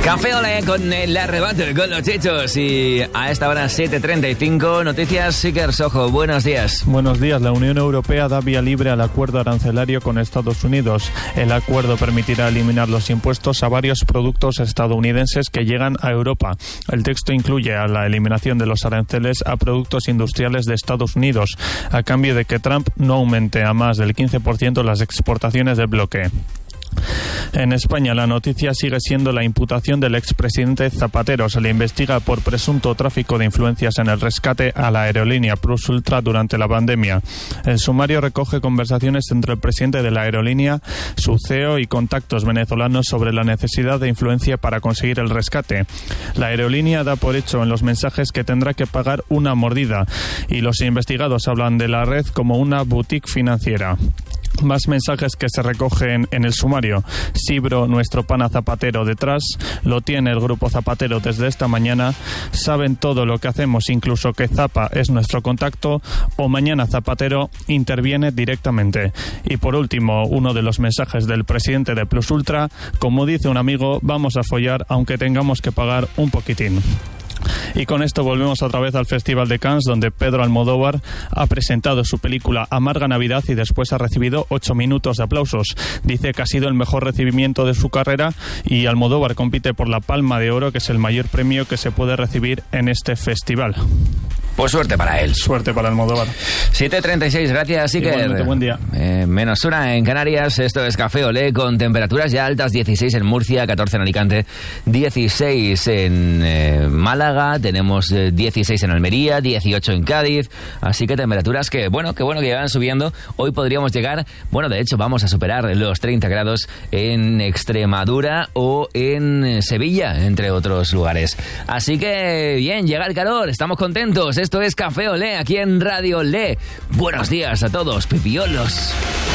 Café Olé con el arrebato con los Chechos. Y a esta hora 7:35, noticias Iker Sojo. Buenos días. Buenos días. La Unión Europea da vía libre al acuerdo arancelario con Estados Unidos. El acuerdo permitirá eliminar los impuestos a varios productos estadounidenses que llegan a Europa. El texto incluye a la eliminación de los aranceles a productos industriales de Estados Unidos, a cambio de que Trump no aumente a más del 15% las exportaciones del bloque. En España, la noticia sigue siendo la imputación del expresidente Zapatero. Se le investiga por presunto tráfico de influencias en el rescate a la aerolínea Plus Ultra durante la pandemia. El sumario recoge conversaciones entre el presidente de la aerolínea, su CEO y contactos venezolanos sobre la necesidad de influencia para conseguir el rescate. La aerolínea da por hecho en los mensajes que tendrá que pagar una mordida, y los investigados hablan de la red como una boutique financiera. Más mensajes que se recogen en el sumario. Sibro, nuestro pana Zapatero detrás, lo tiene el grupo Zapatero desde esta mañana, saben todo lo que hacemos, incluso que Zapa es nuestro contacto, o mañana Zapatero interviene directamente. Y por último, uno de los mensajes del presidente de Plus Ultra, como dice un amigo, vamos a follar aunque tengamos que pagar un poquitín. Y con esto volvemos otra vez al Festival de Cannes, donde Pedro Almodóvar ha presentado su película Amarga Navidad y después ha recibido 8 minutos de aplausos. Dice que ha sido el mejor recibimiento de su carrera, y Almodóvar compite por la Palma de Oro, que es el mayor premio que se puede recibir en este festival. Pues suerte para él. Suerte para Almodóvar. 7:36, gracias, Iker. Igualmente, buen día. Menos una en Canarias. Esto es Café Olé, con temperaturas ya altas: 16 en Murcia, 14 en Alicante, 16 en Málaga, tenemos 16 en Almería, 18 en Cádiz. Así que temperaturas que, bueno que van subiendo. Hoy podríamos llegar, de hecho vamos a superar los 30 grados en Extremadura o en Sevilla, entre otros lugares. Así que, bien, llega el calor, estamos contentos. Esto es Café Olé, aquí en Radio Olé. Buenos días a todos, pipiolos.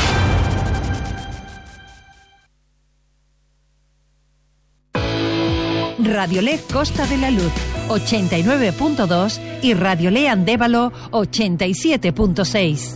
Radio Olé Costa de la Luz 89.2 y Radio Olé Andévalo 87.6.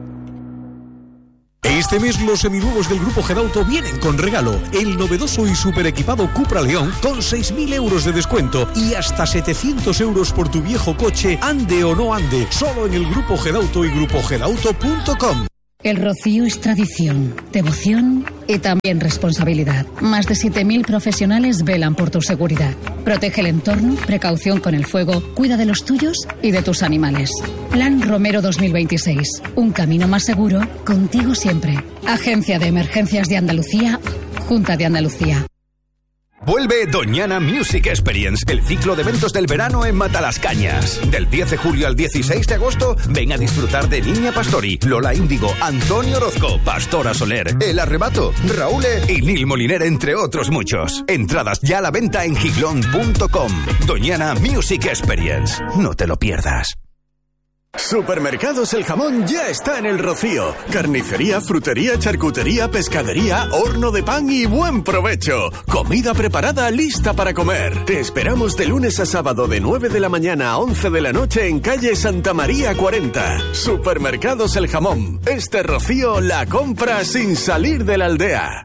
Este mes los seminuevos del Grupo Gedauto vienen con regalo: el novedoso y super equipado Cupra León con 6.000 euros de descuento y hasta 700 euros por tu viejo coche, ande o no ande, solo en el Grupo Gedauto y grupogedauto.com. El Rocío es tradición, devoción y también responsabilidad. Más de 7.000 profesionales velan por tu seguridad. Protege el entorno, precaución con el fuego, cuida de los tuyos y de tus animales. Plan Romero 2026. Un camino más seguro, contigo siempre. Agencia de Emergencias de Andalucía, Junta de Andalucía. Vuelve Doñana Music Experience, el ciclo de eventos del verano en Matalascañas. Del 10 de julio al 16 de agosto, ven a disfrutar de Niña Pastori, Lola Índigo, Antonio Orozco, Pastora Soler, El Arrebato, Raúl y Nil Moliner, entre otros muchos. Entradas ya a la venta en giglón.com. Doñana Music Experience. No te lo pierdas. Supermercados El Jamón ya está en El Rocío. Carnicería, frutería, charcutería, pescadería, horno de pan y buen provecho. Comida preparada, lista para comer. Te esperamos de lunes a sábado de 9 de la mañana a 11 de la noche en calle Santa María 40. Supermercados El Jamón. Este Rocío la compra sin salir de la aldea.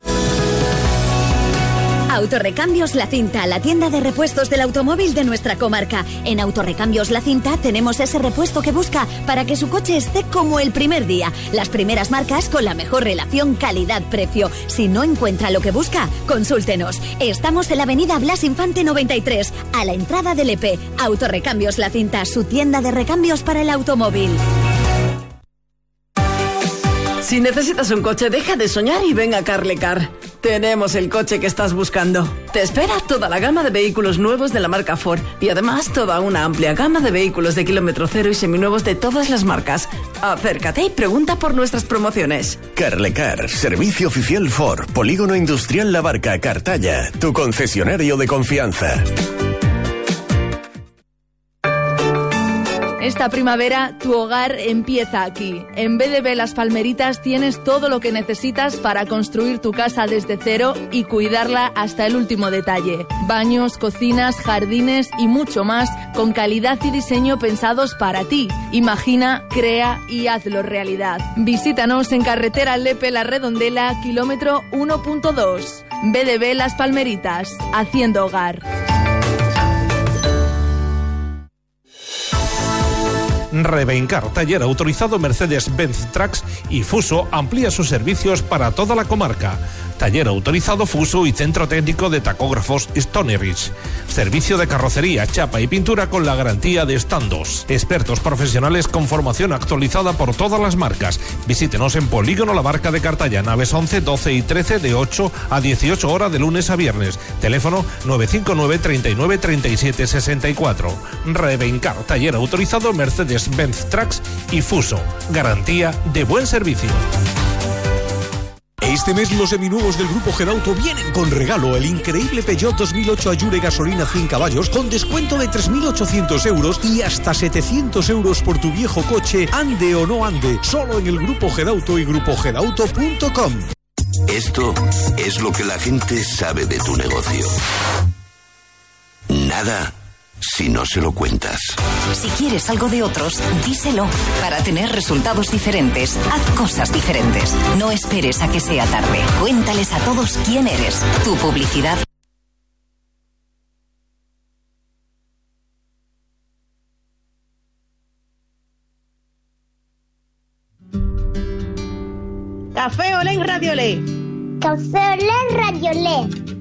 Autorrecambios La Cinta, la tienda de repuestos del automóvil de nuestra comarca. En Autorrecambios La Cinta tenemos ese repuesto que busca para que su coche esté como el primer día. Las primeras marcas con la mejor relación calidad-precio. Si no encuentra lo que busca, consúltenos. Estamos en la avenida Blas Infante 93, a la entrada del EP. Autorrecambios La Cinta, su tienda de recambios para el automóvil. Si necesitas un coche, deja de soñar y ven a Carlecar. Tenemos el coche que estás buscando. Te espera toda la gama de vehículos nuevos de la marca Ford y además toda una amplia gama de vehículos de kilómetro cero y seminuevos de todas las marcas. Acércate y pregunta por nuestras promociones. Carlecar, servicio oficial Ford, Polígono Industrial La Barca, Cartaya, tu concesionario de confianza. Esta primavera, tu hogar empieza aquí. En BDB Las Palmeritas tienes todo lo que necesitas para construir tu casa desde cero y cuidarla hasta el último detalle. Baños, cocinas, jardines y mucho más, con calidad y diseño pensados para ti. Imagina, crea y hazlo realidad. Visítanos en carretera Lepe La Redondela, kilómetro 1.2. BDB Las Palmeritas, haciendo hogar. Revencar, taller autorizado Mercedes-Benz Trucks y Fuso amplía sus servicios para toda la comarca. Taller autorizado Fuso y centro técnico de tacógrafos Stony Ridge. Servicio de carrocería, chapa y pintura con la garantía de Standos. Expertos profesionales con formación actualizada por todas las marcas. Visítenos en Polígono La Barca de Cartaya, naves 11, 12 y 13 de 8 a 18 horas de lunes a viernes. Teléfono 959 39 37 64. Revencar, taller autorizado Mercedes-Benz Trucks y Fuso. Garantía de buen servicio. Este mes los seminuevos del Grupo Gedauto vienen con regalo: el increíble Peugeot 2008 Allure gasolina 100 caballos con descuento de 3.800 euros y hasta 700 euros por tu viejo coche, ande o no ande, solo en el Grupo Gedauto y grupogedauto.com. Esto es lo que la gente sabe de tu negocio. Nada si no se lo cuentas. Si quieres algo de otros, díselo. Para tener resultados diferentes, haz cosas diferentes. No esperes a que sea tarde. Cuéntales a todos quién eres. Tu publicidad. Café Olé en Radio Olé. Café Olé en Radio Olé.